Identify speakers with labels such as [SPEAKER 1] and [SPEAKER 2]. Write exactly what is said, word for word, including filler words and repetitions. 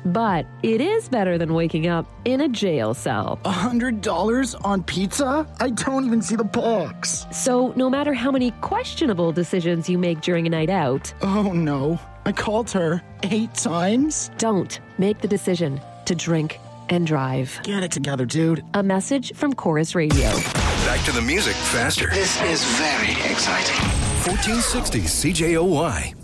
[SPEAKER 1] But it is better than waking up in a jail cell.
[SPEAKER 2] A hundred dollars on pizza? I don't even see the box.
[SPEAKER 1] So no matter how many questionable decisions you make during a night out...
[SPEAKER 2] Oh no, I called her eight times?
[SPEAKER 1] Don't make the decision to drink and drive.
[SPEAKER 2] Get it together, dude.
[SPEAKER 1] A message from Chorus Radio.
[SPEAKER 3] Back to the music faster.
[SPEAKER 4] This is very exciting.
[SPEAKER 3] fourteen sixty C J O Y.